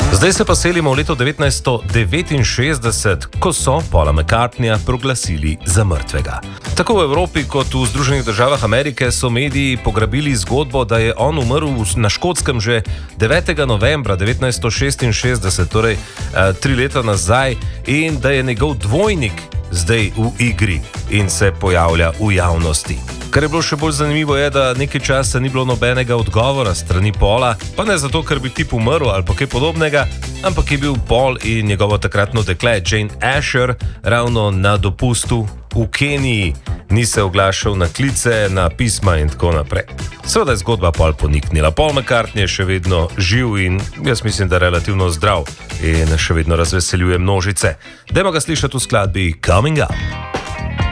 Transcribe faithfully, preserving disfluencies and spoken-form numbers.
Zdaj se pa selimo v leto devetnajststo devetinšestdeset, ko so Paula McCartneyja proglasili za mrtvega. Tako v Evropi kot v Združenih državah Amerike so mediji pograbili zgodbo, da je on umrl na Škotskem že devetega novembra devetnajststo šestinšestdeset, torej eh, tri leta nazaj, in da je njegov dvojnik zdaj v igri in se pojavlja v javnosti. Kar je bilo še bolj zanimivo je, da nekaj časa ni bilo nobenega odgovora strani Paula, pa ne zato, ker bi tip umrl ali pa kaj podobnega, ampak je bil Paul in njegovo takratno dekle Jane Asher ravno na dopustu v Keniji. Ni se oglašal na klice, na pisma in tako naprej. Seveda je zgodba Paul poniknila. Paul McCartney je še vedno živ in jaz mislim, da relativno zdrav in še vedno razveseljuje množice. Dajmo ga slišati v skladbi Coming Up.